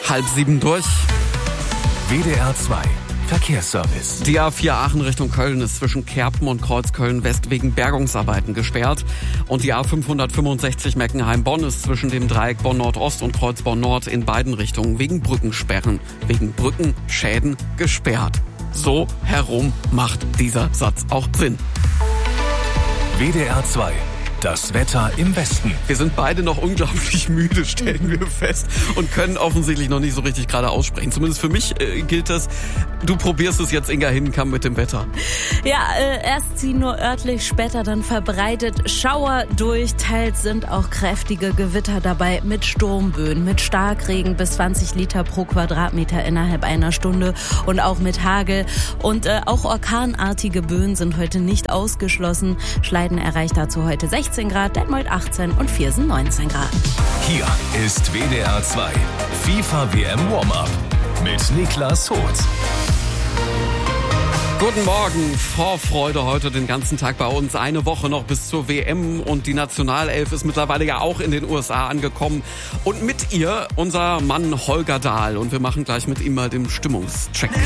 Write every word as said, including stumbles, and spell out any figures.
Halb sieben durch. W D R zwei Verkehrsservice. Die A vier Aachen Richtung Köln ist zwischen Kerpen und Kreuzköln West wegen Bergungsarbeiten gesperrt. Und die A fünfhundertfünfundsechzig Meckenheim-Bonn ist zwischen dem Dreieck Bonn-Nordost und Kreuz Bonn-Nord in beiden Richtungen wegen Brückensperren, wegen Brückenschäden gesperrt. So herum macht dieser Satz auch Sinn. W D R zwei. Das Wetter im Westen. Wir sind beide noch unglaublich müde, stellen wir fest, und können offensichtlich noch nicht so richtig gerade aussprechen. Zumindest für mich äh, gilt das. Du probierst es jetzt, Inga Hindenkamp, mit dem Wetter. Ja, äh, erst ziehen nur örtlich, später dann verbreitet Schauer durch. Teils sind auch kräftige Gewitter dabei mit Sturmböen, mit Starkregen bis zwanzig Liter pro Quadratmeter innerhalb einer Stunde und auch mit Hagel. Und äh, auch orkanartige Böen sind heute nicht ausgeschlossen. Schleiden erreicht dazu heute sechzehn Grad, Detmold achtzehn und Viersen neunzehn Grad. Hier ist W D R zwei FIFA W M Warm-Up mit Niklas Hoth. Guten Morgen, Vorfreude heute den ganzen Tag bei uns. Eine Woche noch bis zur W M und die Nationalelf ist mittlerweile ja auch in den U S A angekommen. Und mit ihr unser Mann Holger Dahl. Und wir machen gleich mit ihm mal den Stimmungscheck.